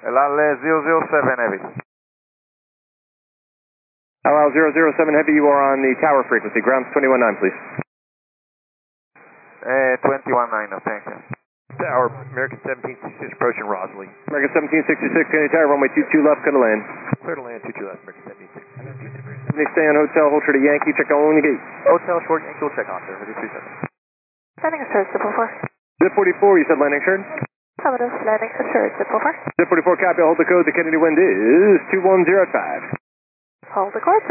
LAL 007 Heavy. LAL 007 Heavy, you are on the tower frequency. Grounds 21.9, please. 21.9, thank you. Tower, American 1766 approaching Rosalie. American 1766, Kennedy Tower, runway 22 left, clear to land. Clear to land, 22 left, American 1766. Stay on hotel, hold short of Yankee, check on the gate. Hotel, short Yankee, will check on, sir. 37. Landing assured, Zip 44. Zip 44, you said landing assured? Affirmative, landing assured, Zip 44. Zip 44, copy, hold the code, the Kennedy wind is 210 at 5. Hold the course.